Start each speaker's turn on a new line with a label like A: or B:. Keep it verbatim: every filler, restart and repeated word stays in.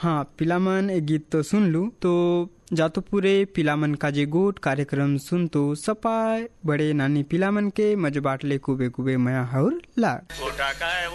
A: हाँ पिलामन एक गीत तो सुन लू तो जातो पूरे पिलामन का जे गोट कार्यक्रम सुन तो सपाय बड़े नानी पिलामन के मज बाटले कुबे कुबे मया हौर ला